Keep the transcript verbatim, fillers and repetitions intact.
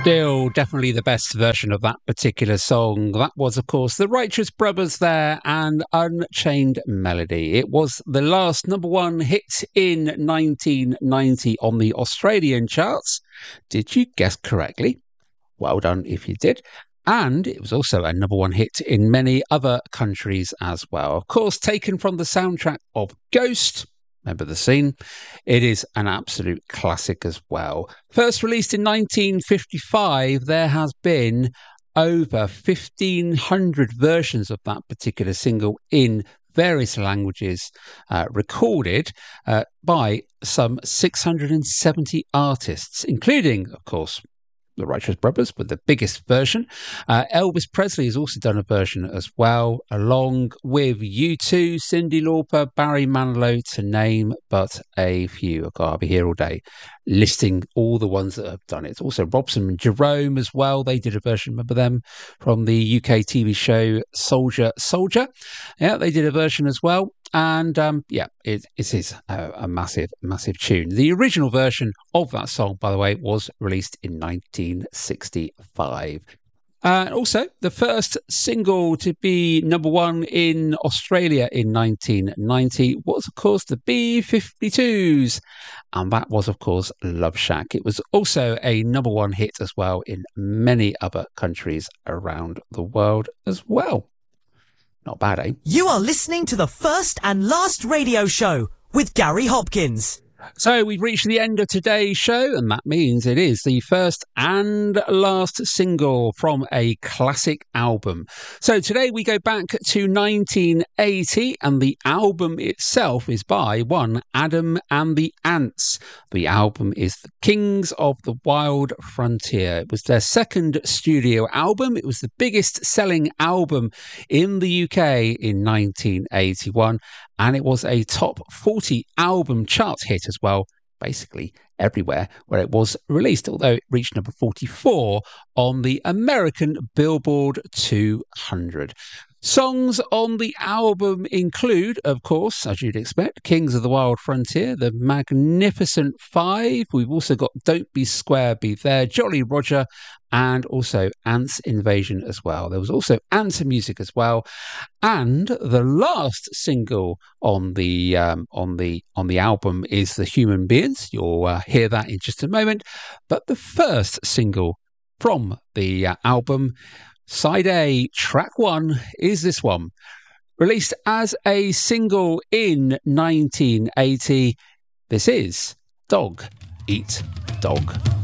Still definitely the best version of that particular song. That was, of course, the Righteous Brothers there and Unchained Melody. It was the last number one hit in nineteen ninety on the Australian charts. Did you guess correctly? Well done if you did. And it was also a number one hit in many other countries as well. Of course, taken from the soundtrack of Ghost. Remember the scene? It is an absolute classic as well. First released in nineteen fifty-five, there has been over fifteen hundred versions of that particular single in various languages uh, recorded uh, by some six hundred seventy artists, including, of course, the Righteous Brothers with the biggest version. Uh, Elvis Presley has also done a version as well, along with U two, Cyndi Lauper, Barry Manilow, to name but a few. I'll be here all day listing all the ones that have done it. Also Robson and Jerome as well. They did a version, remember them, from the U K T V show Soldier Soldier. Yeah, they did a version as well. And um, yeah, it, it is a, a massive, massive tune. The original version of that song, by the way, was released in nineteen sixty-five. Uh, also, the first single to be number one in Australia in nineteen ninety was, of course, the B fifty-twos. And that was, of course, Love Shack. It was also a number one hit as well in many other countries around the world as well. Not bad, eh? You are listening to the first and last radio show with Gary Hopkins. So we've reached the end of today's show, and that means it is the first and last single from a classic album. So today we go back to nineteen eighty, and the album itself is by one Adam and the Ants. The album is The Kings of the Wild Frontier. It was their second studio album. It was the biggest selling album in the U K in nineteen eighty-one. And it was a top forty album chart hit as well, basically everywhere where it was released, although it reached number forty-four on the American Billboard two hundred. Songs on the album include, of course, as you'd expect, Kings of the Wild Frontier, The Magnificent Five. We've also got Don't Be Square, Be There, Jolly Roger, and also Ants Invasion as well. There was also Ants music as well. And the last single on the um, on the on the album is The Human Beings. You'll uh, hear that in just a moment. But the first single from the uh, album, Side A, track one, is this one. Released as a single in nineteen eighty, this is Dog Eat Dog.